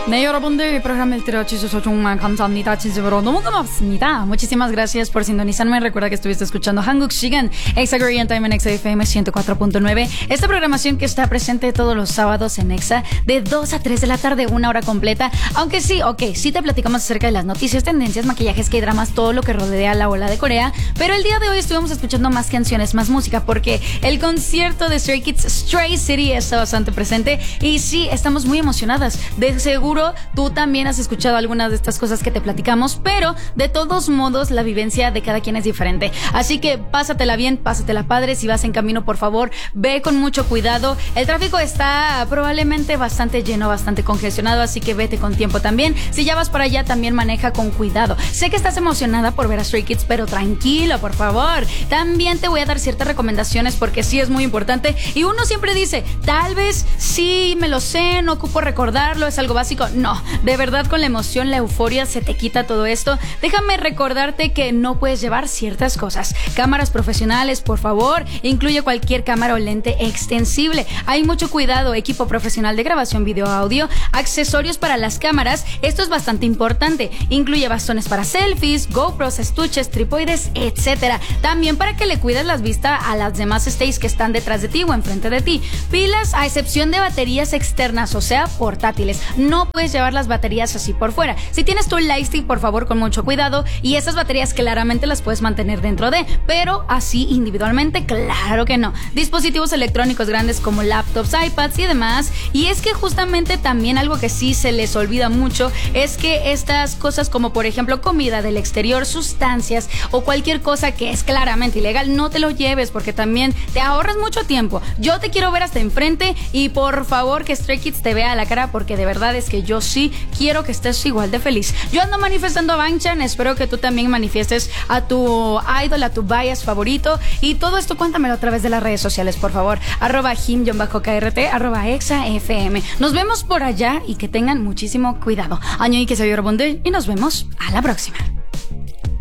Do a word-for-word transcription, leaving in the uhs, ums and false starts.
네, 여러분들 프로그램을 들어주셔서 정말 감사합니다. 진심으로 너무 고맙습니다. Muchísimas gracias por sintonizarme. Recuerda que estuviste escuchando Hanguk Shigan, Exa Korean Time en Exa F M ciento cuatro punto nueve. Esta programación que está presente todos los sábados en Exa de dos a tres de la tarde, una hora completa. Aunque sí, ok, sí te platicamos acerca de las noticias, tendencias, maquillajes, que dramas, todo lo que rodea la ola de Corea. Pero el día de hoy estuvimos escuchando más canciones, más música, porque el concierto de Stray Kids Stray City está bastante presente. Y sí, estamos muy emocionadas. De seguro tú también has escuchado algunas de estas cosas que te platicamos, pero de todos modos la vivencia de cada quien es diferente. Así que pásatela bien, pásatela padre. Si vas en camino, por favor, ve con mucho cuidado. El tráfico está probablemente bastante lleno, bastante congestionado, así que vete con tiempo también. Si ya vas para allá, también maneja con cuidado. Sé que estás emocionada por ver a Stray Kids, pero tranquilo, por favor. También te voy a dar ciertas recomendaciones porque sí es muy importante. Y uno siempre dice, tal vez sí me lo sé, no ocupo recordarlo, es algo básico. No, de verdad con la emoción, la euforia se te quita todo esto. Déjame recordarte que no puedes llevar ciertas cosas. Cámaras profesionales, por favor, incluye cualquier cámara o lente extensible. Hay mucho cuidado, equipo profesional de grabación video audio, accesorios para las cámaras, esto es bastante importante. Incluye bastones para selfies, GoPros, estuches, trípodes, etcétera. También para que le cuides las vistas a las demás stays que están detrás de ti o enfrente de ti. Pilas a excepción de baterías externas, o sea, portátiles. No puedes llevar las baterías así por fuera. Si tienes tu lightstick, por favor, con mucho cuidado. Y esas baterías claramente las puedes mantener dentro de, pero así individualmente, claro que no. Dispositivos electrónicos grandes como laptops, iPads y demás. Y es que justamente también algo que sí se les olvida mucho es que estas cosas como por ejemplo comida del exterior, sustancias o cualquier cosa que es claramente ilegal, no te lo lleves porque también te ahorras mucho tiempo. Yo te quiero ver hasta enfrente y por favor que Stray Kids te vea a la cara porque de verdad es que yo sí quiero que estés igual de feliz. Yo ando manifestando a Bangchan, espero que tú también manifiestes a tu idol, a tu bias favorito y todo esto cuéntamelo a través de las redes sociales, por favor. Arroba him-krt, arroba exafm. Nos vemos por allá y que tengan muchísimo cuidado. Año y que se vio y nos vemos a la próxima.